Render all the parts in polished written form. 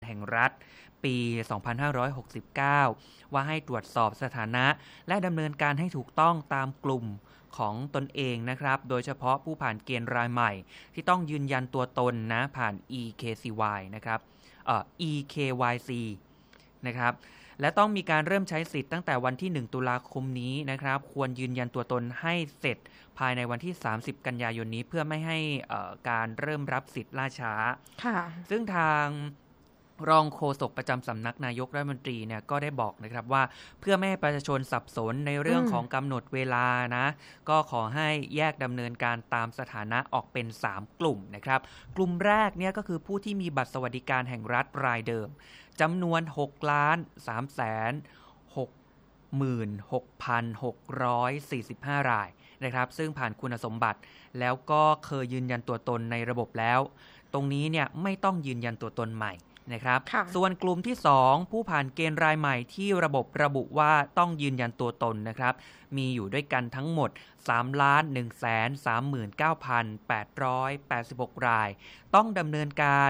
แห่งรัฐปี 2569 ว่าให้ตรวจสอบสถานะและดำเนินการให้ถูกต้องตามกลุ่มของตนเองนะครับโดยเฉพาะผู้ผ่านเกณฑ์รายใหม่ที่ต้องยืนยันตัวตนนะผ่าน EKCY นะครับEKYC นะครับและต้องมีการเริ่มใช้สิทธิ์ตั้งแต่วันที่1ตุลาคมนี้นะครับควรยืนยันตัวตนให้เสร็จภายในวันที่30กันยายนนี้เพื่อไม่ให้การเริ่มรับสิทธิ์ล่าช้าซึ่งทางรองโฆษกประจำสำนักนายกรัฐมนตรีเนี่ยก็ได้บอกนะครับว่าเพื่อไม่ให้ประชาชนสับสนในเรื่องของกำหนดเวลานะก็ขอให้แยกดำเนินการตามสถานะออกเป็น3กลุ่มนะครับกลุ่มแรกเนี่ยก็คือผู้ที่มีบัตรสวัสดิการแห่งรัฐรายเดิมจำนวน 6,366,645 รายนะครับซึ่งผ่านคุณสมบัติแล้วก็เคยยืนยันตัวตนในระบบแล้วตรงนี้เนี่ยไม่ต้องยืนยันตัวตนใหม่นะครับส่วนกลุ่มที่2ผู้ผ่านเกณฑ์รายใหม่ที่ระบบระบุว่าต้องยืนยันตัวตนนะครับมีอยู่ด้วยกันทั้งหมด 3,139,886 รายต้องดำเนินการ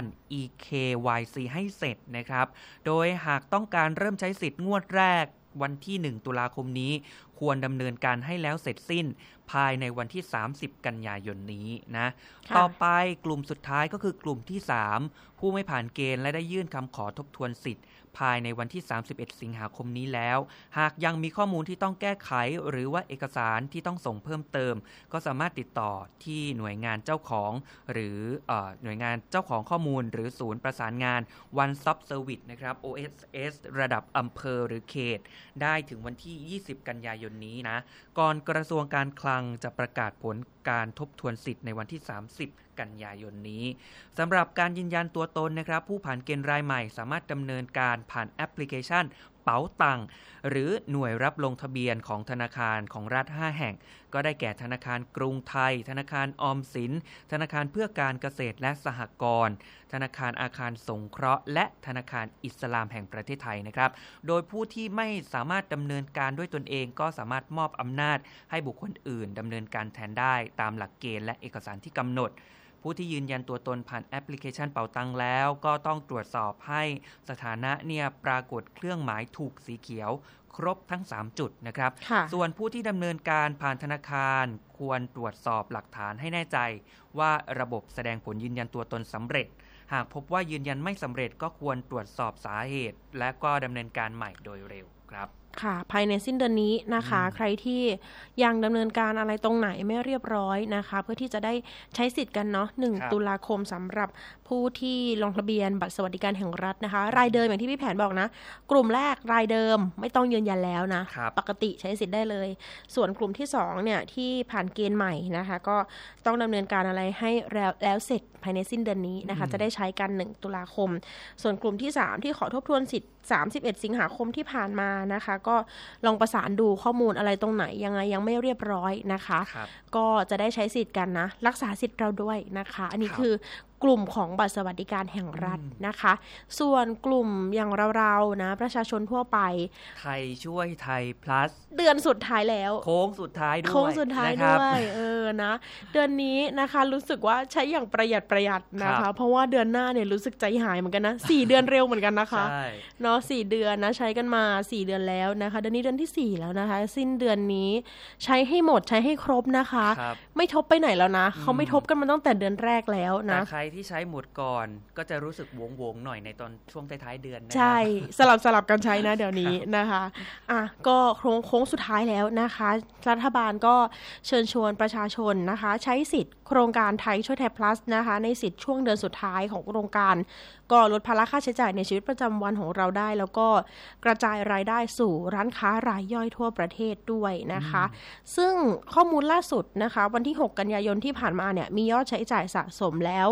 EKYC ให้เสร็จนะครับโดยหากต้องการเริ่มใช้สิทธิ์งวดแรกวันที่1ตุลาคมนี้ควรดำเนินการให้แล้วเสร็จสิ้นภายในวันที่30กันยายนนี้นะต่อไปกลุ่มสุดท้ายก็คือกลุ่มที่3ผู้ไม่ผ่านเกณฑ์และได้ยื่นคำขอทบทวนสิทธิ์ภายในวันที่31สิงหาคมนี้แล้วหากยังมีข้อมูลที่ต้องแก้ไขหรือว่าเอกสารที่ต้องส่งเพิ่มเติมก็สามารถติดต่อที่หน่วยงานเจ้าของหรือหน่วยงานเจ้าของข้อมูลหรือศูนย์ประสานงาน One Stop Service นะครับ OSS ระดับอำเภอหรือเขตได้ถึงวันที่20กันยายนนี้นะก่อนกระทรวงการคลังจะประกาศผลการทบทวนสิทธิ์ในวันที่30กันยายนนี้สำหรับการยืนยันตัวตนนะครับผู้ผ่านเกณฑ์รายใหม่สามารถดำเนินการผ่านแอปพลิเคชันเป๋าตังหรือหน่วยรับลงทะเบียนของธนาคารของรัฐ5แห่งก็ได้แก่ธนาคารกรุงไทยธนาคารออมสินธนาคารเพื่อการเกษตรและสหกรณ์ธนาคารอาคารสงเคราะห์และธนาคารอิสลามแห่งประเทศไทยนะครับโดยผู้ที่ไม่สามารถดำเนินการด้วยตนเองก็สามารถมอบอำนาจให้บุคคลอื่นดำเนินการแทนได้ตามหลักเกณฑ์และเอกสารที่กำหนดผู้ที่ยืนยันตัวตนผ่านแอปพลิเคชันเป๋าตังแล้วก็ต้องตรวจสอบให้สถานะเนี่ยปรากฏเครื่องหมายถูกสีเขียวครบทั้ง3จุดนะครับส่วนผู้ที่ดำเนินการผ่านธนาคารควรตรวจสอบหลักฐานให้แน่ใจว่าระบบแสดงผลยืนยันตัวตนสำเร็จหากพบว่ายืนยันไม่สำเร็จก็ควรตรวจสอบสาเหตุและก็ดำเนินการใหม่โดยเร็วครับค่ะภายในสิ้นเดือนนี้นะคะใครที่ยังดำเนินการอะไรตรงไหนไม่เรียบร้อยนะคะเพื่อที่จะได้ใช้สิทธิ์กันเนาะ1ตุลาคมสำหรับผู้ที่ลงทะเบียนบัตรสวัสดิการแห่งรัฐนะคะรายเดิมอย่างที่พี่แผนบอกนะกลุ่มแรกรายเดิมไม่ต้องยืนยันแล้วนะปกติใช้สิทธิ์ได้เลยส่วนกลุ่มที่2เนี่ยที่ผ่านเกณฑ์ใหม่นะคะก็ต้องดำเนินการอะไรให้แล้วเสร็จภายในสิ้นเดือนนี้นะคะจะได้ใช้กัน1ตุลาคมส่วนกลุ่มที่3ที่ขอทบทวนสิทธิ์31สิงหาคมที่ผ่านมานะคะก็ลองประสานดูข้อมูลอะไรตรงไหนยังไงยังไม่เรียบร้อยนะคะก็จะได้ใช้สิทธิ์กันนะรักษาสิทธิ์เราด้วยนะคะอันนี้คือกลุ่มของบัตรสวัสดิการแห่งรัฐนะคะส่วนกลุ่มอย่างเราๆนะประชาชนทั่วไปไทยช่วยไทย plus เดือนสุดท้ายแล้วโค้งสุดท้ายด้วยนะเดือนนี้นะคะรู้สึกว่าใช้อย่างประหยัดนะคะเพราะว่าเดือนหน้าเนี่ยรู้สึกใจหายเหมือนกันนะ4เดือนเร็วเหมือนกันนะคะเนาะ4เดือนนะใช้กันมา4เดือนแล้วนะคะเดือนนี้เดือนที่4แล้วนะคะสิ้นเดือนนี้ใช้ให้หมดใช้ให้ครบนะคะไม่ทบไปไหนแล้วนะเขาไม่ทบกันมาตั้งแต่เดือนแรกแล้วนะใครที่ใช้หมดก่อนก็จะรู้สึกวงๆหน่อยในตอนช่วงท้ายๆเดือนนะใช่สลับกันใช้นะเดี๋ยวนี้นะคะก็โค้งสุดท้ายแล้วนะคะรัฐบาลก็เชิญชวนประชาชนนะคะใช้สิทธิ์โครงการไทยช่วยไทย plus นะคะในสิทธิ์ช่วงเดือนสุดท้ายของโครงการก็ลดภาระค่าใช้จ่ายในชีวิตประจำวันของเราได้แล้วก็กระจายรายได้สู่ร้านค้ารายย่อยทั่วประเทศด้วยนะคะซึ่งข้อมูลล่าสุดนะคะวันที่6กันยายนที่ผ่านมาเนี่ยมียอดใช้จ่ายสะสมแล้ว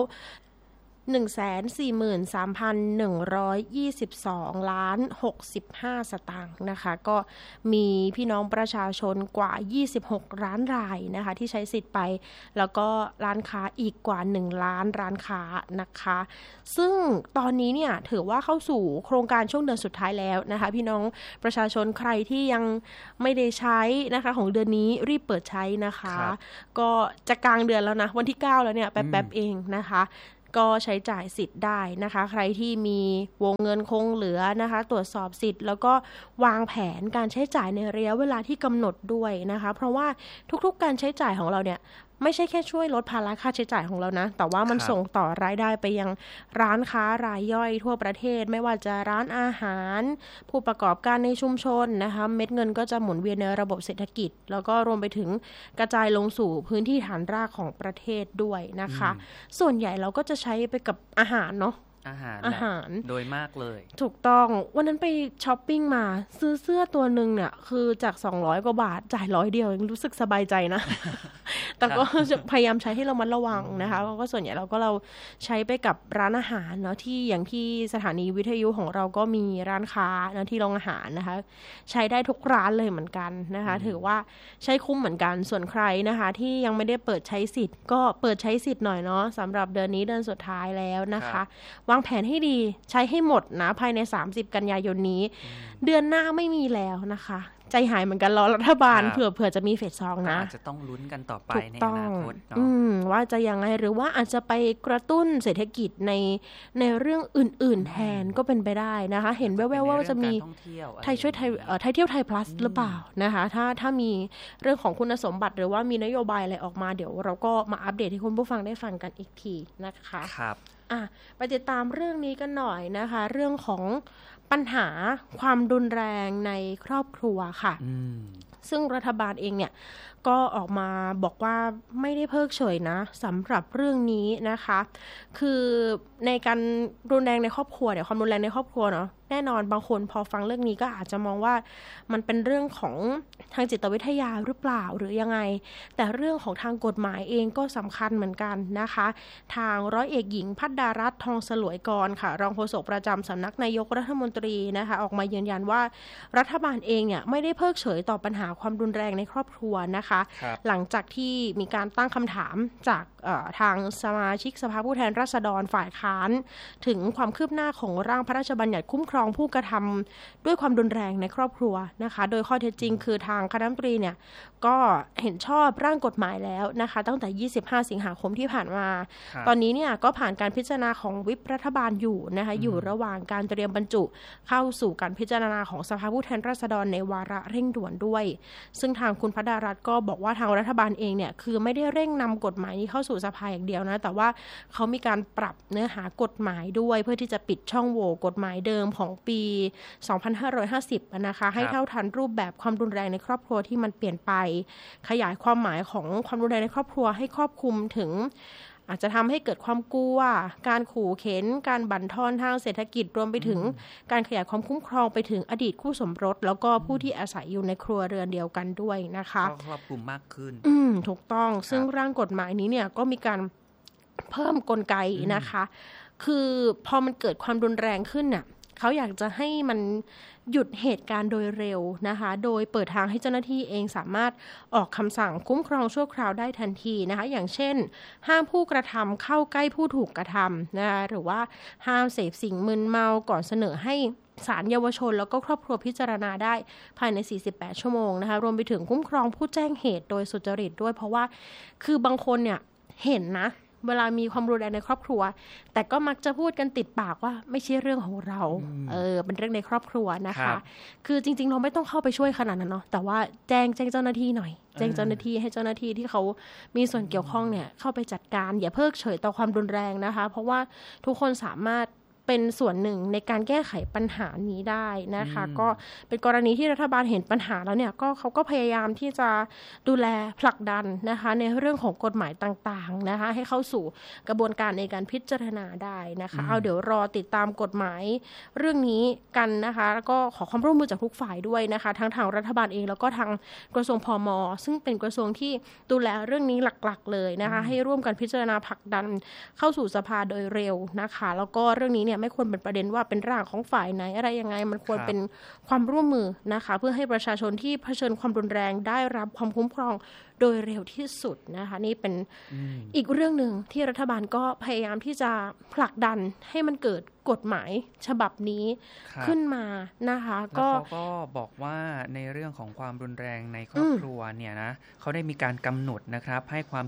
143,122 ล้าน65สตางค์นะคะก็มีพี่น้องประชาชนกว่า26ล้านรายนะคะที่ใช้สิทธิ์ไปแล้วก็ร้านค้าอีกกว่า1ล้านร้านค้านะคะซึ่งตอนนี้เนี่ยถือว่าเข้าสู่โครงการช่วงเดือนสุดท้ายแล้วนะคะพี่น้องประชาชนใครที่ยังไม่ได้ใช้นะคะของเดือนนี้รีบเปิดใช้นะคะก็จะกลางเดือนแล้วนะวันที่9แล้วเนี่ยแป๊บๆเองนะคะก็ใช้จ่ายสิทธิ์ได้นะคะใครที่มีวงเงินคงเหลือนะคะตรวจสอบสิทธิ์แล้วก็วางแผนการใช้จ่ายในระยะเวลาที่กำหนดด้วยนะคะเพราะว่าทุกๆการใช้จ่ายของเราเนี่ยไม่ใช่แค่ช่วยลดภาระค่าใช้จ่ายของเรานะแต่ว่ามันส่งต่อรายได้ไปยังร้านค้ารายย่อยทั่วประเทศไม่ว่าจะร้านอาหารผู้ประกอบการในชุมชนนะคะเม็ดเงินก็จะหมุนเวียนในระบบเศรษฐกิจแล้วก็รวมไปถึงกระจายลงสู่พื้นที่ฐานรากของประเทศด้วยนะคะส่วนใหญ่เราก็จะใช้ไปกับอาหารเนาะอาหารโดยมากเลยถูกต้องวันนั้นไปช้อปปิ้งมาซื้อเสื้อตัวนึงเนี่ยคือจาก200กว่าบาทจ่าย100เดียวยังรู้สึกสบายใจนะ แต่ก็พยายามใช้ให้เรามัดระวังนะคะก็ส่วนใหญ่เราใช้ไปกับร้านอาหารเนาะที่อย่างที่สถานีวิทยุของเราก็มีร้านค้านะที่โรงอาหารนะคะใช้ได้ทุกร้านเลยเหมือนกันนะคะถือว่าใช้คุ้มเหมือนกันส่วนใครนะคะที่ยังไม่ได้เปิดใช้สิทธิ์ก็เปิดใช้สิทธิ์หน่อยเนาะสำหรับเดือนนี้เดือนสุดท้ายแล้วนะคะวางแผนให้ดีใช้ให้หมดนะภายใน30กันยายนนี้เดือนหน้าไม่มีแล้วนะคะใจหายเหมือนกันรอรัฐบาลเผื่อจะมีเฟส 2นะอาจจะต้องลุ้นกันต่อไปในอนาคตเนาะว่าจะยังไงหรือว่าอาจจะไปกระตุ้นเศรษฐกิจในเรื่องอื่นๆแทนก็เป็นไปได้นะคะเห็นแว่วๆว่าจะมีไทยช่วยไทยเที่ยวไทย plus หรือเปล่านะคะถ้ามีเรื่องของคุณสมบัติหรือว่ามีนโยบายอะไรออกมาเดี๋ยวเราก็มาอัปเดตให้คุณผู้ฟังได้ฟังกันอีกทีนะคะครับไปติดตามเรื่องนี้กันหน่อยนะคะเรื่องของปัญหาความรุนแรงในครอบครัวค่ะซึ่งรัฐบาลเองเนี่ยก็ออกมาบอกว่าไม่ได้เพิกเฉยนะสำหรับเรื่องนี้นะคะคือในการรุนแรงในครอบครัวเนี่ยความรุนแรงในครอบครัวเนาะแน่นอนบางคนพอฟังเรื่องนี้ก็อาจจะมองว่ามันเป็นเรื่องของทางจิตวิทยาหรือเปล่าหรือยังไงแต่เรื่องของทางกฎหมายเองก็สำคัญเหมือนกันนะคะทางร้อยเอกหญิงภัทรดารัตน์ทองสลวยกรค่ะรองโฆษกประจำสำนักนายกรัฐมนตรีนะคะออกมายืนยันว่ารัฐบาลเองเนี่ยไม่ได้เพิกเฉยต่อปัญหาความรุนแรงในครอบครัวนะคะหลังจากที่มีการตั้งคำถามจากทางสมาชิกสภาผู้แทนราษฎรฝ่ายค้านถึงความคืบหน้าของร่างพระราชบัญญัติคุ้มครองผู้กระทำด้วยความรุนแรงในครอบครัวนะคะโดยข้อเท็จจริงคือทางคณะรัฐมนตรีเนี่ยก็เห็นชอบร่างกฎหมายแล้วนะคะตั้งแต่25สิงหาคมที่ผ่านมาตอนนี้เนี่ยก็ผ่านการพิจารณาของวิปรัฐบาลอยู่นะคะอยู่ระหว่างการเตรียมบรรจุเข้าสู่การพิจารณาของสภาผู้แทนราษฎรในวาระเร่งด่วนด้วยซึ่งทางคุณภัทรดารัตน์ก็บอกว่าทางรัฐบาลเองเนี่ยคือไม่ได้เร่งนำกฎหมายนี้เข้าสู่สภาอย่างเดียวนะแต่ว่าเขามีการปรับเนื้อหากฎหมายด้วยเพื่อที่จะปิดช่องโหว่กฎหมายเดิมของปี2550นะคะให้เท่าทันรูปแบบความรุนแรงในครอบครัวที่มันเปลี่ยนไปขยายความหมายของความรุนแรงในครอบครัวให้ครอบคลุมถึงอาจจะทำให้เกิดความกลัวการขู่เข็นการบั่นทอนทางเศรษฐกิจรวมไปถึงการขยายความคุ้มครองไปถึงอดีตคู่สมรสแล้วก็ผู้ที่อาศัยอยู่ในครัวเรือนเดียวกันด้วยนะคะก็ครอบคลุมมากขึ้นถูกต้องซึ่งร่างกฎหมายนี้เนี่ยก็มีการเพิ่มกลไกนะคะคือพอมันเกิดความรุนแรงขึ้นน่ะเขาอยากจะให้มันหยุดเหตุการณ์โดยเร็วนะคะโดยเปิดทางให้เจ้าหน้าที่เองสามารถออกคำสั่งคุ้มครองชั่วคราวได้ทันทีนะคะอย่างเช่นห้ามผู้กระทำเข้าใกล้ผู้ถูกกระทำนะคะหรือว่าห้ามเสพสิ่งมึนเมาก่อนเสนอให้ศาลเยาวชนแล้วก็ครอบครัวพิจารณาได้ภายใน48ชั่วโมงนะคะรวมไปถึงคุ้มครองผู้แจ้งเหตุโดยสุจริตด้วยเพราะว่าคือบางคนเนี่ยเห็นนะเวลามีความรุนแรงในครอบครัวแต่ก็มักจะพูดกันติดปากว่าไม่ใช่เรื่องของเราเป็นเรื่องในครอบครัวนะคะคือจริงๆเราไม่ต้องเข้าไปช่วยขนาดนั้นเนาะแต่ว่าแจ้งเจ้าหน้าที่หน่อยแจ้งเจ้าหน้าที่ให้เจ้าหน้าที่ที่เขามีส่วนเกี่ยวข้องเนี่ยเข้าไปจัดการอย่าเพิกเฉยต่อความรุนแรงนะคะเพราะว่าทุกคนสามารถเป็นส่วนหนึ่งในการแก้ไขปัญหานี้ได้นะคะก็เป็นกรณีที่รัฐบาลเห็นปัญหาแล้วเนี่ยก็เขาก็พยายามที่จะดูแลผลักดันนะคะในเรื่องของกฎหมายต่างๆนะคะให้เข้าสู่กระบวนการในการพิจารณาได้นะคะเอาเดี๋ยวรอติดตามกฎหมายเรื่องนี้กันนะคะแล้วก็ขอความร่วมมือจากทุกฝ่ายด้วยนะคะทั้งทางรัฐบาลเองแล้วก็ทางกระทรวงพม.ซึ่งเป็นกระทรวงที่ดูแลเรื่องนี้หลักๆเลยนะคะให้ร่วมกันพิจารณาผลักดันเข้าสู่สภาโดยเร็วนะคะแล้วก็เรื่องนี้เนี่ยไม่ควรเป็นประเด็นว่าเป็นร่างของฝ่ายไหนอะไรยังไงมันควรเป็นความร่วมมือนะคะเพื่อให้ประชาชนที่เผชิญความรุนแรงได้รับความคุ้มครองโดยเร็วที่สุดนะคะนี่เป็นอีกเรื่องหนึ่งที่รัฐบาลก็พยายามที่จะผลักดันให้มันเกิดกฎหมายฉบับนี้ขึ้นมานะคะก็เขาก็บอกว่าในเรื่องของความรุนแรงในครอบครัวเนี่ยนะเขาได้มีการกำหนดนะครับให้ความผิด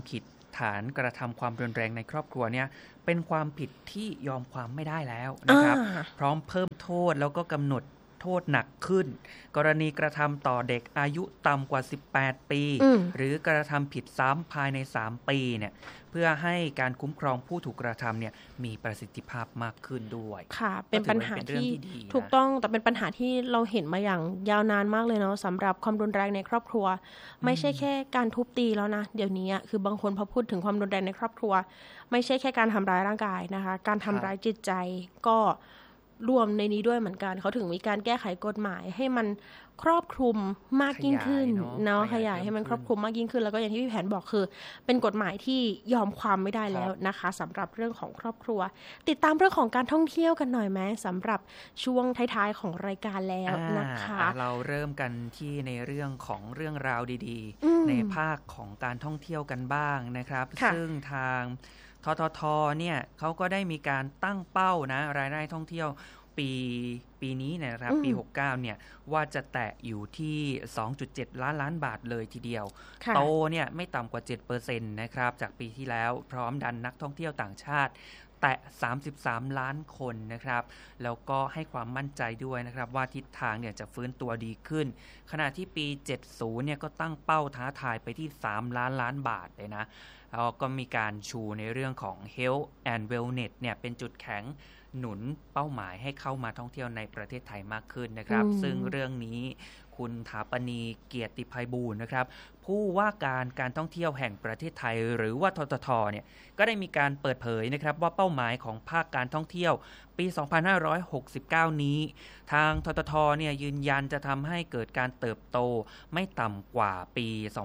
ฐานกระทำความรุนแรงในครอบครัวเนี่ยเป็นความผิดที่ยอมความไม่ได้แล้วนะครับพร้อมเพิ่มโทษแล้วก็กำหนดโทษหนักขึ้นกรณีกระทำต่อเด็กอายุต่ำกว่า18ปีหรือกระทำผิดซ้ำภายใน3ปีเนี่ยเพื่อให้การคุ้มครองผู้ถูกกระทำเนี่ยมีประสิทธิภาพมากขึ้นด้วยค่ะเป็นปัญหาที่ถูกต้องแต่เป็นปัญหาที่เราเห็นมาอย่างยาวนานมากเลยเนาะสำหรับความรุนแรงในครอบครัวไม่ใช่แค่การทุบตีแล้วนะเดี๋ยวนี้คือบางคนพอพูดถึงความรุนแรงในครอบครัวไม่ใช่แค่การทำร้ายร่างกายนะคะการทำร้ายจิตใจก็รวมในนี้ด้วยเหมือนกันเขาถึงมีการแก้ไขกฎหมายให้มันครอบคลุมมากยิ่งขึ้นเนาะขยายให้มันครอบคลุมมากยิ่งขึ้นแล้วก็อย่างที่พี่แผนบอกคือเป็นกฎหมายที่ยอมความไม่ได้แล้วนะคะสำหรับเรื่องของครอบครัวติดตามเรื่องของการท่องเที่ยวกันหน่อยไหมสำหรับช่วงท้ายๆของรายการแล้วนะคะเราเริ่มกันที่ในเรื่องของเรื่องราวดีๆในภาคของการท่องเที่ยวกันบ้างนะครับซึ่งทางททท.เนี่ยเขาก็ได้มีการตั้งเป้านะรายได้ท่องเที่ยวปีนี้นะครับปี69เนี่ยว่าจะแตะอยู่ที่ 2.7 ล้านบาทเลยทีเดียวโตเนี่ยไม่ต่ำกว่า 7% นะครับจากปีที่แล้วพร้อมดันนักท่องเที่ยวต่างชาติแตะ33ล้านคนนะครับแล้วก็ให้ความมั่นใจด้วยนะครับว่าทิศทางเนี่ยจะฟื้นตัวดีขึ้นขณะที่ปี70เนี่ยก็ตั้งเป้าท้าทายไปที่3ล้านบาทเลยนะแล้วก็มีการชูในเรื่องของ Health and Wellness เนี่ยเป็นจุดแข็งหนุนเป้าหมายให้เข้ามาท่องเที่ยวในประเทศไทยมากขึ้นนะครับซึ่งเรื่องนี้คุณถาปณีเกียรติไพบูลย์นะครับผู้ว่าการท่องเที่ยวแห่งประเทศไทยหรือว่าททท.เนี่ยก็ได้มีการเปิดเผยนะครับว่าเป้าหมายของภาคการท่องเที่ยวปี2569นี้ทางททท.เนี่ยยืนยันจะทำให้เกิดการเติบโตไม่ต่ำกว่าปี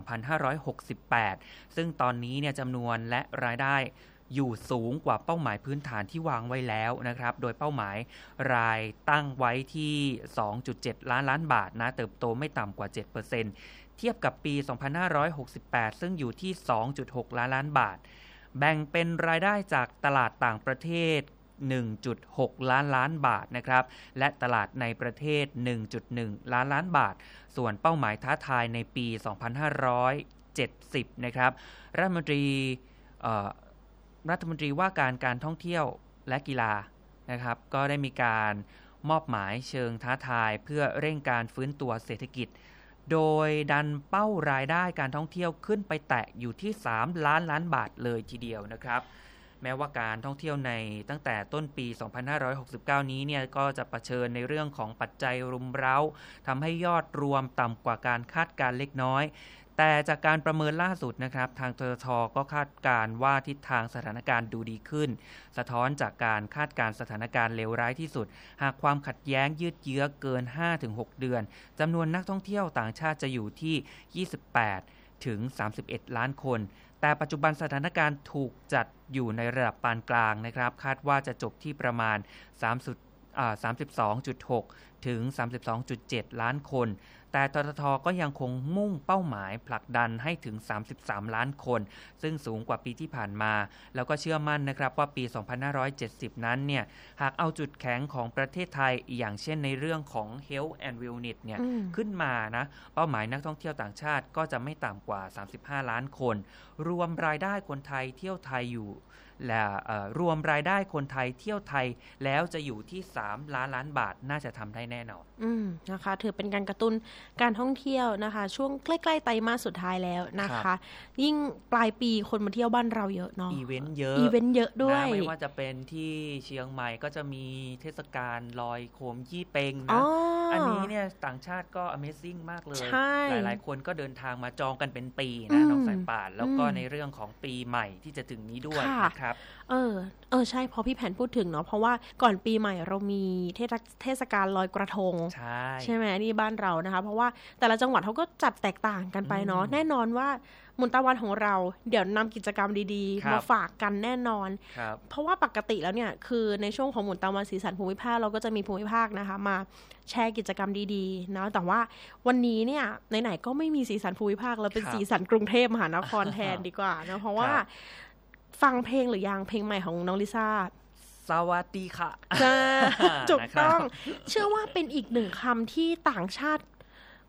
2568ซึ่งตอนนี้เนี่ยจำนวนและรายได้อยู่สูงกว่าเป้าหมายพื้นฐานที่วางไว้แล้วนะครับโดยเป้าหมายรายตั้งไว้ที่ 2.7 ล้านบาทนะเติบโตไม่ต่ำกว่า 7% เทียบกับปี2568ซึ่งอยู่ที่ 2.6 ล้านบาทแบ่งเป็นรายได้จากตลาดต่างประเทศ 1.6 ล้านบาทนะครับและตลาดในประเทศ 1.1 ล้านบาทส่วนเป้าหมายท้าทายในปี2570นะครับรัฐมนตรีว่าการท่องเที่ยวและกีฬานะครับก็ได้มีการมอบหมายเชิงท้าทายเพื่อเร่งการฟื้นตัวเศรษฐกิจโดยดันเป้ารายได้การท่องเที่ยวขึ้นไปแตะอยู่ที่3ล้านบาทเลยทีเดียวนะครับแม้ว่าการท่องเที่ยวในตั้งแต่ต้นปี2569นี้เนี่ยก็จะเผชิญในเรื่องของปัจจัยรุมเร้าทำให้ยอดรวมต่ำกว่าการคาดการณ์เล็กน้อยแต่จากการประเมินล่าสุดนะครับทางททท.ก็คาดการณ์ว่าทิศทางสถานการณ์ดูดีขึ้นสะท้อนจากการคาดการณ์สถานการณ์เลวร้ายที่สุดหากความขัดแย้งยืดเยื้อเกิน 5-6 เดือนจำนวนนักท่องเที่ยวต่างชาติจะอยู่ที่28ถึง31ล้านคนแต่ปัจจุบันสถานการณ์ถูกจัดอยู่ในระดับปานกลางนะครับคาดว่าจะจบที่ประมาณ32.6 ถึง 32.7 ล้านคนแต่ททท.ก็ยังคงมุ่งเป้าหมายผลักดันให้ถึง33ล้านคนซึ่งสูงกว่าปีที่ผ่านมาแล้วก็เชื่อมั่นนะครับว่าปี2570นั้นเนี่ยหากเอาจุดแข็งของประเทศไทยอย่างเช่นในเรื่องของ Health and Wellness เนี่ยขึ้นมานะเป้าหมายนักท่องเที่ยวต่างชาติก็จะไม่ต่ำกว่า35ล้านคนรวมรายได้คนไทยเที่ยวไทยอยู่และรวมรายได้คนไทยเที่ยวไทยแล้วจะอยู่ที่3ล้านบาทน่าจะทำได้แน่นอนนะคะถือเป็นการกระตุ้นการท่องเที่ยวนะคะช่วงใกล้ๆไตรมาสสุดท้ายแล้วนะคะยิ่งปลายปีคนมาเที่ยวบ้านเราเยอะเนาะอีเวนต์เยอะด้วยไม่ว่าจะเป็นที่เชียงใหม่ก็จะมีเทศกาลลอยโคมยี่เปงนะอันนี้เนี่ยต่างชาติก็ Amazing มากเลยหลายๆคนก็เดินทางมาจองกันเป็นปีนะน้องสายป่านแล้วก็ในเรื่องของปีใหม่ที่จะถึงนี้ด้วยนะครับใช่พอพี่แผนพูดถึงเนาะเพราะว่าก่อนปีใหม่เรามีเทศกาลลอยกระทงใช่ไหมนี่บ้านเรานะคะเพราะว่าแต่ละจังหวัดเขาก็จัดแตกต่างกันไปเนาะแน่นอนว่าหมุนตะวันของเราเดี๋ยวนำกิจกรรมดีๆมาฝากกันแน่นอนเพราะว่าปกติแล้วเนี่ยคือในช่วงของหมุนตะวันสีสันภูมิภาคเราก็จะมีภูมิภาคนะคะมาแชร์กิจกรรมดีๆเนาะแต่ว่าวันนี้เนี่ยไหนๆก็ไม่มีสีสันภูมิภาคแล้วเป็นสีสันกรุงเทพมหานครแทนดีกว่านะเพราะว่าฟังเพลงหรือยังเพลงใหม่ของน้องลิซ่าสวัสดีค่ะถูกต้องเชื่อว่าเป็นอีกหนึ่งคำที่ต่างชาติ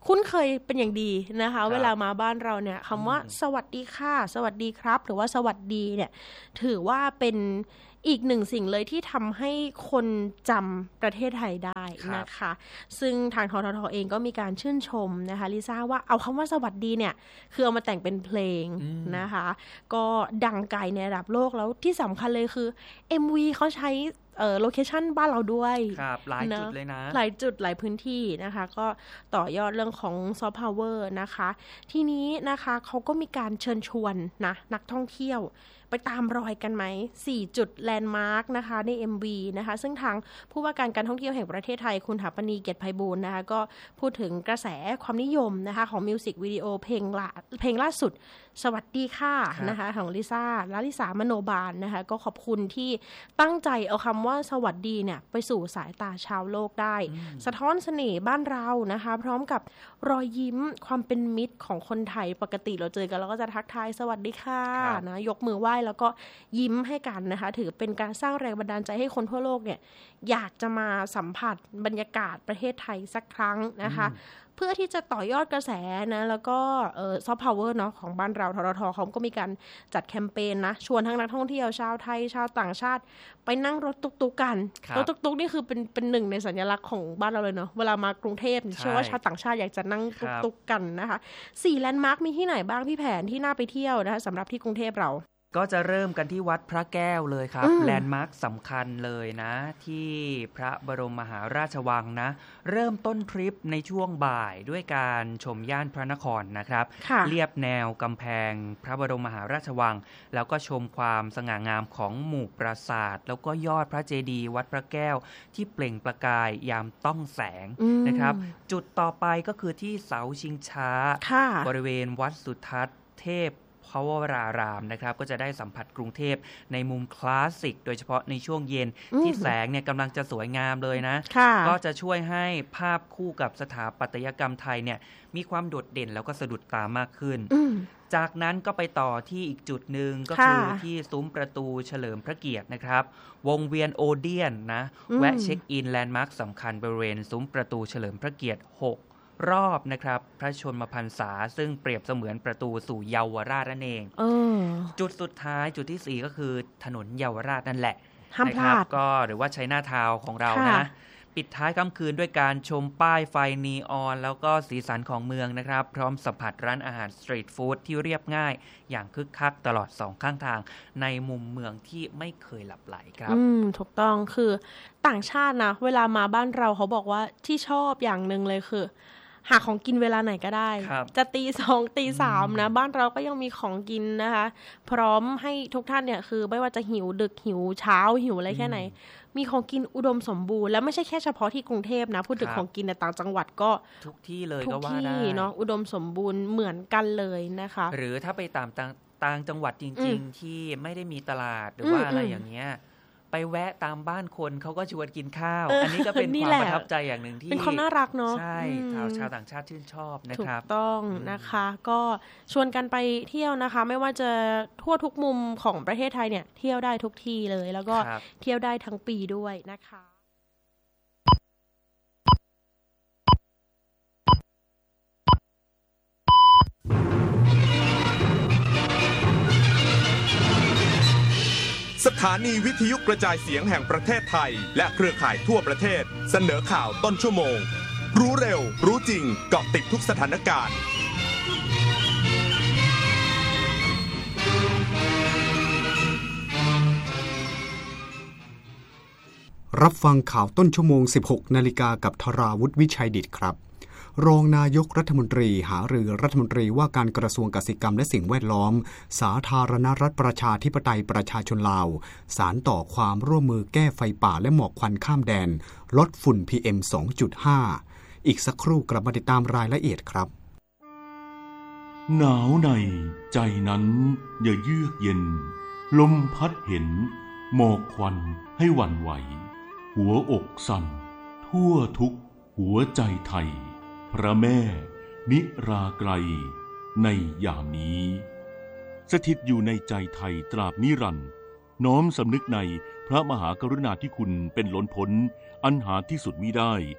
คุ้นเคยเป็นอย่างดีนะคะเวลามาบ้านเราเนี่ยคำว่าสวัสดีค่ะสวัสดีครับหรือว่าสวัสดีเนี่ยถือว่าเป็นอีกหนึ่งสิ่งเลยที่ทำให้คนจำประเทศไทยได้นะคะซึ่งทางทททเองก็มีการชื่นชมนะคะลิซ่าว่าเอาคำว่าสวัสดีเนี่ยคือเอามาแต่งเป็นเพลงนะคะก็ดังไกลในระดับโลกแล้วที่สำคัญเลยคือ MV เขาใช้โลเคชั่นบ้านเราด้วยครับหลายจุดเลยนะหลายจุดหลายพื้นที่นะคะก็ต่อยอดเรื่องของซอฟต์พาวเวอร์นะคะทีนี้นะคะเขาก็มีการเชิญชวนนะนักท่องเที่ยวไปตามรอยกันไหม4จุดแลนด์มาร์คนะคะใน MV นะคะซึ่งทางผู้ว่าการท่องเที่ยวแห่งประเทศไทยคุณถาปณีเกียรติไพบูลย์นะคะก็พูดถึงกระแสความนิยมนะคะของมิวสิกวิดีโอเพลงล่าสุดสวัสดีค่ะนะคะของลิซ่าและลิสามโนบาลนะคะก็ขอบคุณที่ตั้งใจเอาคำว่าสวัสดีเนี่ยไปสู่สายตาชาวโลกได้สะท้อนเสน่ห์บ้านเรานะคะพร้อมกับรอยยิ้มความเป็นมิตรของคนไทยปกติเราเจอกันเราก็จะทักทายสวัสดีค่ะนะยกมือไหว้แล้วก็ยิ้มให้กันนะคะถือเป็นการสร้างแรงบันดาลใจให้คนทั่วโลกเนี่ยอยากจะมาสัมผัสบรรยากาศประเทศไทยสักครั้งนะคะเพื่อที่จะต่อยอดกระแสนะแล้วก็ซอฟต์พาวเวอร์เนาะของบ้านเราทททเขาก็มีการจัดแคมเปญนะชวนทั้งนักท่องเที่ยวชาวไทยชาวต่างชาติไปนั่งรถตุ๊กๆกันรถตุ๊กๆนี่คือเป็นหนึ่งในสัญลักษณ์ของบ้านเราเลยเนาะเวลามากรุงเทพเชื่อว่าชาวต่างชาติอยากจะนั่งตุ๊กๆกันนะคะ4แลนด์มาร์คมีที่ไหนบ้างพี่แผนที่น่าไปเที่ยวนะคะสำหรับที่กรุงเทพเราก็จะเริ่มกันที่วัดพระแก้วเลยครับแลนด์มาร์คสำคัญเลยนะที่พระบรมมหาราชวังนะเริ่มต้นทริปในช่วงบ่ายด้วยการชมย่านพระนครนะครับเลียบแนวกำแพงพระบรมมหาราชวังแล้วก็ชมความสง่างามของหมู่ปราสาทแล้วก็ยอดพระเจดีย์วัดพระแก้วที่เปล่งประกายยามต้องแสงนะครับจุดต่อไปก็คือที่เสาชิงช้าบริเวณวัดสุทัศน์เทพพระวรารามนะครับก็จะได้สัมผัสกรุงเทพในมุมคลาสสิกโดยเฉพาะในช่วงเย็นที่แสงเนี่ยกำลังจะสวยงามเลยนะก็จะช่วยให้ภาพคู่กับสถาปัตยกรรมไทยเนี่ยมีความโดดเด่นแล้วก็สะดุดตามากขึ้นจากนั้นก็ไปต่อที่อีกจุดหนึ่งก็คือที่ซุ้มประตูเฉลิมพระเกียรตินะครับวงเวียนโอเดียนนะแวะเช็คอินแลนด์มาร์คสำคัญบริเวณซุ้มประตูเฉลิมพระเกียรติ6รอบนะครับพระชนมพรรษาซึ่งเปรียบเสมือนประตูสู่เยาวราชนั่นเองจุดสุดท้ายจุดที่4ก็คือถนนเยาวราชนั่นแหละห้ามพลาดก็หรือว่าชัยนาทาวน์ของเรานะปิดท้ายค่ำคืนด้วยการชมป้ายไฟนีออนแล้วก็สีสันของเมืองนะครับพร้อมสัมผัสร้านอาหารสตรีทฟู้ดที่เรียบง่ายอย่างคึกคักตลอด2ข้างทางในมุมเมืองที่ไม่เคยหลับไหลครับถูกต้องคือต่างชาตินะเวลามาบ้านเราเขาบอกว่าที่ชอบอย่างนึงเลยคือหาของกินเวลาไหนก็ได้จะตี 2 ตี 3นะบ้านเราก็ยังมีของกินนะคะพร้อมให้ทุกท่านเนี่ยคือไม่ว่าจะหิวดึกหิวเช้าหิวอะไรแค่ไหนมีของกินอุดมสมบูรณ์แล้วไม่ใช่แค่เฉพาะที่กรุงเทพนะพูดถึงของกินในต่างจังหวัดก็ทุกที่เลยก็ว่าได้เนาะอุดมสมบูรณ์เหมือนกันเลยนะคะหรือถ้าไปต่างจังหวัดจริงๆที่ไม่ได้มีตลาดหรือว่าอะไรอย่างเงี้ยไปแวะตามบ้านคนเขาก็ชวนกินข้าวอันนี้ก็เป็นความประทับใจอย่างหนึ่งที่เป็นความน่ารักเนาะใช่ชาวต่างชาติชื่นชอบนะครับถูกต้องนะคะก็ชวนกันไปเที่ยวนะคะไม่ว่าจะทั่วทุกมุมของประเทศไทยเนี่ยเที่ยวได้ทุกที่เลยแล้วก็เที่ยวได้ทั้งปีด้วยนะคะสถานีวิทยุกระจายเสียงแห่งประเทศไทยและเครือข่ายทั่วประเทศเสนอข่าวต้นชั่วโมงรู้เร็วรู้จริงเกาะติดทุกสถานการณ์รับฟังข่าวต้นชั่วโมง 16 นาฬิกากับธราวุฒิวิชัยดิษฐ์ครับรองนายกรัฐมนตรีหารือรัฐมนตรีว่าการกระทรวงกสิกรรมและสิ่งแวดล้อมสาธารณรัฐประชาธิปไตยประชาชนลาวสานต่อความร่วมมือแก้ไฟป่าและหมอกควันข้ามแดนลดฝุ่น PM 2.5 อีกสักครู่กลับมาติดตามรายละเอียดครับหนาวในใจนั้นอย่าเยือกเย็นลมพัดเห็นหมอกควันให้หวั่นไหวหัวอกสั่นทั่วทุกหัวใจไทยพระแม่นิราไกลในยามนี้สถิตอยู่ในใจไทยตราบนิรันดร์น้อมสำนึกในพระมหากรุณาธิคุณเป็นล้นพ้นอันหาที่สุดมิได้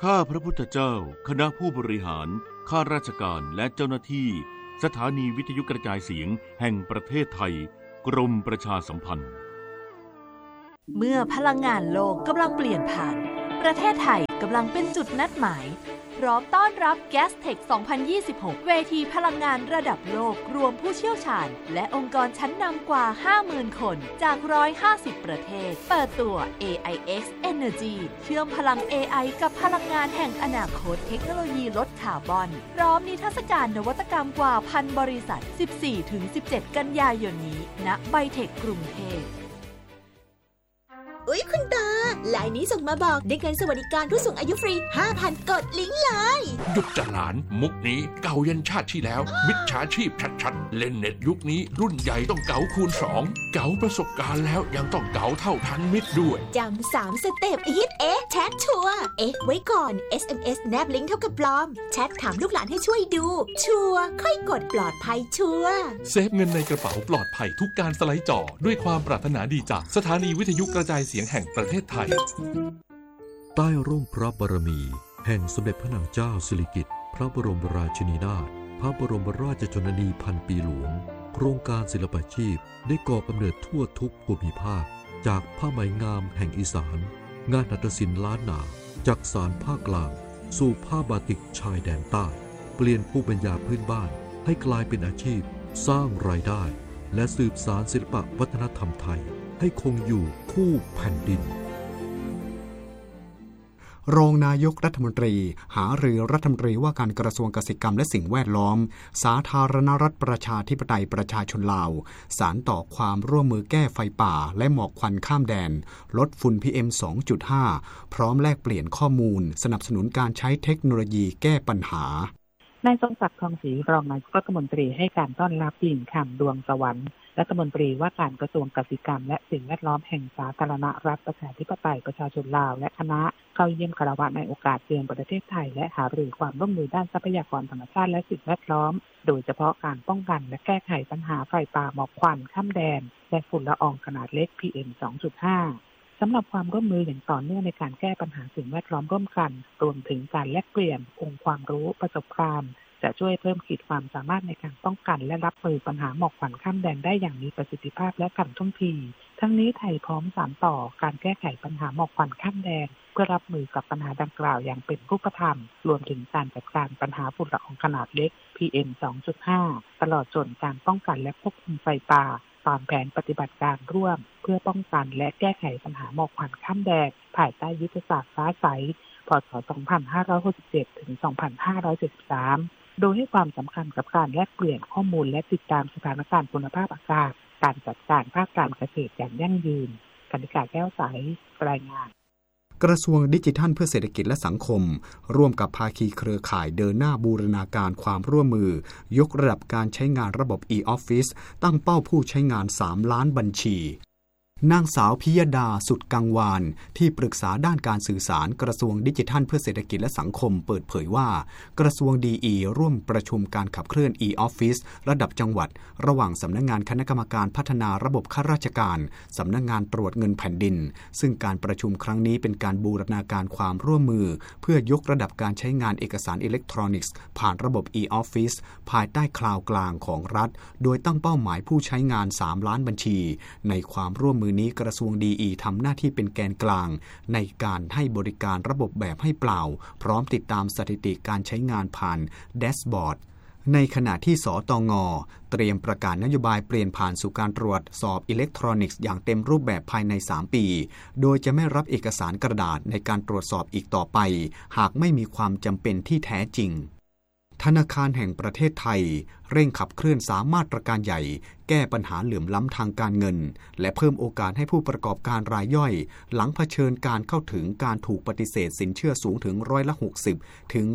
ข้าพระพุทธเจ้าคณะผู้บริหารข้าราชการและเจ้าหน้าที่สถานีวิทยุกระจายเสียงแห่งประเทศไทยกรมประชาสัมพันธ์เมื่อพลังงานโลกกำลังเปลี่ยนผ่านประเทศไทยกำลังเป็นจุดนัดหมายพร้อมต้อนรับ Gastech 2026 เวทีพลังงานระดับโลกรวมผู้เชี่ยวชาญและองค์กรชั้นนำกว่า 50,000 คนจาก 150 ประเทศเปิดตัว AIX Energy เชื่อมพลัง AI กับพลังงานแห่งอนาคตเทคโนโลยีลดคาร์บอนพร้อมนิทรรศการนวัตกรรมกว่า 1,000 บริษัท 14-17 กันยายนนี้ณไบเทคกรุงเทพอุ๊ยคุณตาไลน์นี้ส่งมาบอกได้เงินสวัสดิการผู้สูงอายุฟรี 5,000 กดลิงก์เลยหยุดจะหลานมุกนี้เก่ายันชาติที่แล้วมิจฉาชีพชัดๆเล่นเน็ตยุคนี้รุ่นใหญ่ต้องเก๋าคูณ2เก๋าประสบการณ์แล้วยังต้องเก๋าเท่าทันมิตรด้วยจำ3 สเต็ปฮิตแชทชัวร์ไว้ก่อน SMS แนบลิงก์เท่ากับปลอมแชทถามลูกหลานให้ช่วยดูชัวร์ค่อยกดปลอดภัยชัวร์เซฟเงินในกระเป๋าปลอดภัยทุกการสไลด์จอด้วยความปรารถนาดีจากสถานีวิทยุกระจายเสียงแห่งประเทศไทยใต้ร่มพระบารมีแห่งสมเด็จพระนางเจ้าสิริกิติ์พระบรมราชินีนาถพระบรมราชชนนีพันปีหลวงโครงการศิลปาชีพได้ก่อกำเนิดทั่วทุกภูมิภาคจากผ้าไหมงามแห่งอีสานงานหัตถศิลป์ล้านนาจากสานภาคกลางสู่ผ้าบาติกชายแดนใต้เปลี่ยนภูมิปัญญาพื้นบ้านให้กลายเป็นอาชีพสร้างรายได้และสืบสานศิลปวัฒนธรรมไทยให้คงอยู่คู่แผ่นดินรองนายกรัฐมนตรีหารือรัฐมนตรีว่าการกระทรวงเกษตรกรรมและสิ่งแวดล้อมสาธารณรัฐประชาธิปไตยประชาชนลาวสานต่อความร่วมมือแก้ไฟป่าและหมอกควันข้ามแดนลดฝุ่น PM 2.5 พร้อมแลกเปลี่ยนข้อมูลสนับสนุนการใช้เทคโนโลยีแก้ปัญหานายทรงศักดิ์ทองศรีรองนายกรัฐมนตรีให้การต้อนรับหญิงคำดวงสวรรค์รัฐมนตรีว่าการกระทรวงเกษตรกรรมและสิ่งแวดล้อมแห่งสาธารณรัฐประชาธิปไตยประชาชนลาวและคณะเข้าเยี่ยมคารวะในโอกาสเยือนประเทศไทยและหารือความร่วมมือด้านทรัพยากรธรรมชาติและสิ่งแวดล้อมโดยเฉพาะการป้องกันและแก้ไขปัญหาไฟป่าหมอกควันข้ามแดนและฝุ่นละอองขนาดเล็ก PM 2.5 สำหรับความร่วมมืออย่างต่อเนื่องในการแก้ปัญหาสิ่งแวดล้อมร่วมกันรวมถึงการแลกเปลี่ยนองค์ความรู้ประสบการณ์จะช่วยเพิ่มขีดความสามารถในการป้องกันและรับมือปัญหาหมอกควันข้ามแดนได้อย่างมีประสิทธิภาพและทันท่วงทีทั้งนี้ไทยพร้อมสานต่อการแก้ไขปัญหาหมอกควันข้ามแดนเพื่อรับมือกับปัญหาดังกล่าวอย่างเป็นรูปธรรมรวมถึงการจัดการปัญหาฝุ่นละอองขนาดเล็ก PM 2.5 ตลอดจนการป้องกันและควบคุมไฟป่าตามแผนปฏิบัติการร่วมเพื่อป้องกันและแก้ไขปัญหาหมอกควันข้ามแดนภายใต้ยุทธศาสตร์ฟ้าใส พ.ศ. 2567 ถึง 2573โดยให้ความสำคัญกับการแลกเปลี่ยนข้อมูลและติดตามสถานการณ์คุณภาพอากาศการจัดการภาคการเกษตรอย่างยั่งยืนกนิกาแก้วใสรายงานกระทรวงดิจิทัลเพื่อเศรษฐกิจและสังคมร่วมกับภาคีเครือข่ายเดินหน้าบูรณาการความร่วมมือยกระดับการใช้งานระบบ e-office ตั้งเป้าผู้ใช้งาน3ล้านบัญชีนางสาวพิยดาสุดกังวานที่ปรึกษาด้านการสื่อสารกระทรวงดิจิทัลเพื่อเศรษฐกิจและสังคมเปิดเผยว่ากระทรวงดีร่วมประชุมการขับเคลื่อน e-office ระดับจังหวัดระหว่างสำนักงานคณะกรรมการพัฒนาระบบข้าราชการสำนักงานตรวจเงินแผ่นดินซึ่งการประชุมครั้งนี้เป็นการบูรณาการความร่วมมือเพื่อยกระดับการใช้งานเอกสารอิเล็กทรอนิกส์ผ่านระบบ e-office ภายใต้คลาวด์กลางของรัฐโดยตั้งเป้าหมายผู้ใช้งาน3ล้านบัญชีในความร่วมมือนี้กระทรวงดีทำหน้าที่เป็นแกนกลางในการให้บริการระบบแบบให้เปล่าพร้อมติดตามสถิติการใช้งานผ่านแดชบอร์ดในขณะที่สตง.เตรียมประกาศนโยบายเปลี่ยนผ่านสู่การตรวจสอบอิเล็กทรอนิกส์อย่างเต็มรูปแบบภายใน3ปีโดยจะไม่รับเอกสารกระดาษในการตรวจสอบอีกต่อไปหากไม่มีความจำเป็นที่แท้จริงธนาคารแห่งประเทศไทยเร่งขับเคลื่อน3มาตรการใหญ่แก้ปัญหาเหลื่อมล้ำทางการเงินและเพิ่มโอกาสให้ผู้ประกอบการรายย่อยหลังเผชิญการเข้าถึงการถูกปฏิเสธสินเชื่อสูงถึง60%ถึง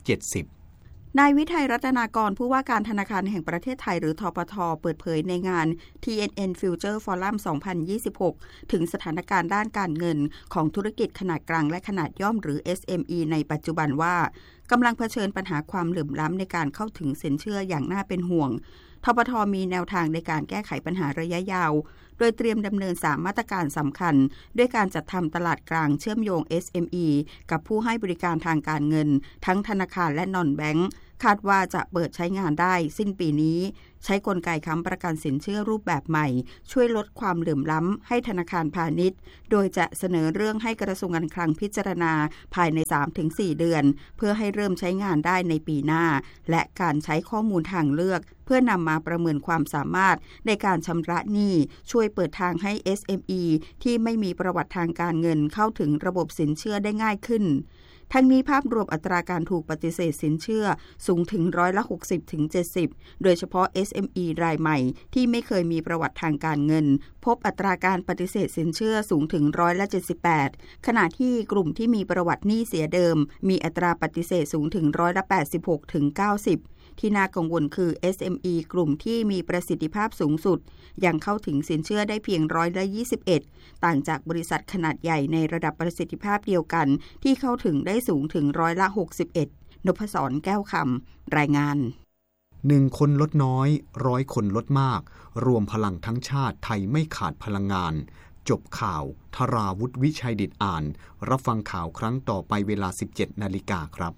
70% นายวิทัยรัตนากรผู้ว่าการธนาคารแห่งประเทศไทยหรือธปท.เปิดเผยในงาน TNN Future Forum 2026 ถึงสถานการณ์ด้านการเงินของธุรกิจขนาดกลางและขนาดย่อมหรือ SME ในปัจจุบันว่ากำลังเผชิญปัญหาความเหลื่อมล้ำในการเข้าถึงสินเชื่ออย่างน่าเป็นห่วงทปท.มีแนวทางในการแก้ไขปัญหาระยะยาวโดยเตรียมดำเนิน3มาตรการสำคัญด้วยการจัดทำตลาดกลางเชื่อมโยง SME กับผู้ให้บริการทางการเงินทั้งธนาคารและนอนแบงก์คาดว่าจะเปิดใช้งานได้สิ้นปีนี้ใช้กลไกค้ำประกันสินเชื่อรูปแบบใหม่ช่วยลดความเหลื่อมล้ำให้ธนาคารพาณิชย์โดยจะเสนอเรื่องให้กระทรวงการคลังพิจารณาภายใน 3-4 เดือนเพื่อให้เริ่มใช้งานได้ในปีหน้าและการใช้ข้อมูลทางเลือกเพื่อนำมาประเมินความสามารถในการชำระหนี้ช่วยเปิดทางให้ SME ที่ไม่มีประวัติทางการเงินเข้าถึงระบบสินเชื่อได้ง่ายขึ้นทั้งนี้ภาพรวมอัตราการถูกปฏิเสธสินเชื่อสูงถึง60-70%โดยเฉพาะ SME รายใหม่ที่ไม่เคยมีประวัติทางการเงินพบอัตราการปฏิเสธสินเชื่อสูงถึง78%ขณะที่กลุ่มที่มีประวัติหนี้เสียเดิมมีอัตราปฏิเสธสูงถึง86-90%ที่น่ากังวลคือ SME กลุ่มที่มีประสิทธิภาพสูงสุดยังเข้าถึงสินเชื่อได้เพียง21%ต่างจากบริษัทขนาดใหญ่ในระดับประสิทธิภาพเดียวกันที่เข้าถึงได้สูงถึง61%นพศรแก้วคำรายงาน 1 คนลดน้อย100 คนลดมากรวมพลังทั้งชาติไทยไม่ขาดพลังงานจบข่าวธราวุฒิวิชัยดิษฐ์อ่านรับฟังข่าวครั้งต่อไปเวลา 17 นาฬิกาครับ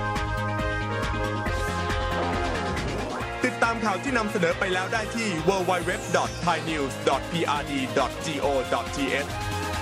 ติดตามข่าวที่นำเสนอไปแล้วได้ที่ www.thainews.prd.go.th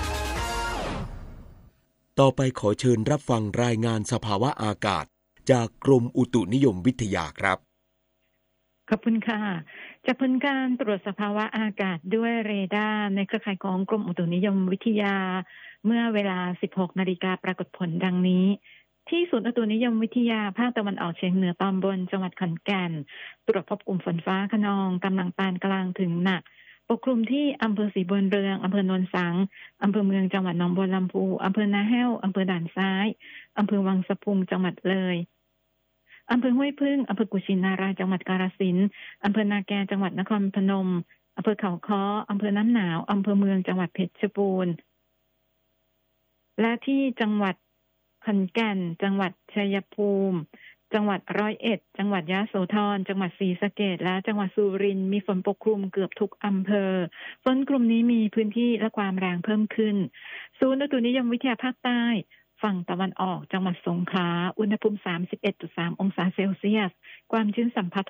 ต่อไปขอเชิญรับฟังรายงานสภาวะอากาศจากกรมอุตุนิยมวิทยาครับขอบคุณค่ะจากผลการตรวจสภาวะอากาศด้วยเรดาร์ในเครือข่ายของกรมอุตุนิยมวิทยาเมื่อเวลา 16 นาฬิกาปรากฏผลดังนี้ที่ศูนย์อุตุนิยมวิทยาภาคตะวันออกเฉียงเหนือตอนบนจังหวัดขอนแก่นตรวจพบกลุ่มฝนฟ้าคะนองกำลังปานกลางถึงหนักปกคลุมที่อำเภอศรีบุญเรืองอำเภอโนนสังอำเภอเมืองจังหวัดหนองบัวลำพูอำเภอนาแห้วอำเภอด่านซ้ายอำเภอวังสะพุงจังหวัดเลยอำเภอห้วยพึ่งอำเภอกุชินารายจังหวัดกาฬสินธุ์อำเภอนาแกจังหวัดนครพนมอำเภอเขาค้ออำเภอน้ำหนาวอำเภอเมืองจังหวัดเพชรบูรณ์และที่จังหวัดขอนแก่นจังหวัดชัยภูมิจังหวัด101จังหวัดยะโสธรจังหวัดศรีสะเกษและจังหวัดสุรินทร์มีฝนปกคลุมเกือบทุกอำเภอฝนกลุ่มนี้มีพื้นที่และความแรงเพิ่มขึ้นศูนย์อุตุนิยมวิทยาภาคใต้ฝั่งตะวันออกจังหวัดสงขลาอุณหภูมิ 31.3 องศาเซลเซียสความชื้นสัมผัส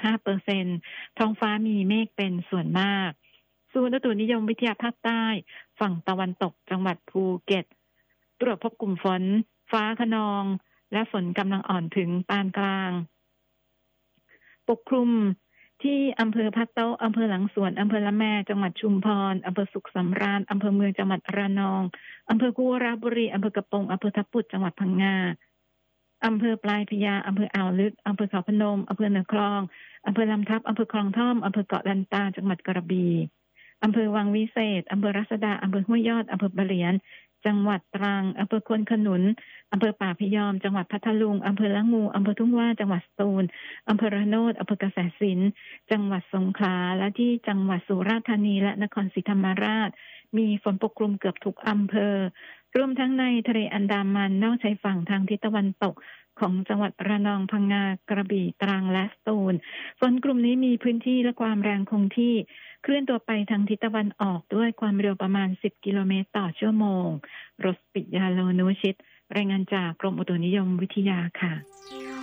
65% ท้องฟ้ามีเมฆเป็นส่วนมากศูนย์อุตุนิยมวิทยาภาคใต้ฝั่งตะวันตกจังหวัดภูเก็ตตรวจพบกลุ่มฝนฟ้าคะนองและฝนกำลังอ่อนถึงปานกลางปกคลุมที่อำเภอพะโต๊ะอำเภอหลังสวนอำเภอละแมจังหวัดชุมพรอำเภอสุขสำราญอำเภอเมืองจังหวัดระนองอำเภอกุระบุรีอำเภอกระโปงอำเภอทับปุดจังหวัดพังงาอำเภอปลายพญาอำเภออ่าวลึกอำเภอเขาพนมอำเภอเหนือคลองอำเภอลำทับอำเภอคลองท่อมอำเภอเกาะลันตาจังหวัดกระบี่อำเภอวังวิเศษอำเภอรัศดาอำเภอห้วยยอดอำเภอปะเหลียนจังหวัดตรังอำเภอควนขนุนอำเภอป่าพยอมจังหวัดพัทลุงอำเภอละงูอำเภอทุ่งว่าจังหวัดสตูลอำเภอระโนดอำเภอกระแสสินจังหวัดสงขลาและที่จังหวัดสุราษฎร์ธานีและนครศรีธรรมราชมีฝนปกคลุมเกือบทุกอำเภอรวมทั้งในทะเลอันดามันนอกชายฝั่งทางทิศตะวันตกของจังหวัดระนองพังงากระบี่ตรังและสตูลฝนกลุ่มนี้มีพื้นที่และความแรงคงที่เคลื่อนตัวไปทางทิศตะวันออกด้วยความเร็วประมาณ10กิโลเมตรต่อชั่วโมงรสปิยาโลนุชิตรายงานจากกรมอุตุนิยมวิทยาค่ะ